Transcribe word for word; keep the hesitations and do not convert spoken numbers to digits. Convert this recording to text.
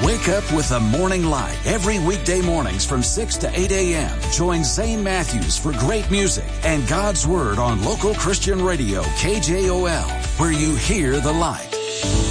Wake up with the Morning Light every weekday mornings from six to eight a.m. Join Zane Matthews for great music and God's Word on local Christian radio K J O L, where you hear the light.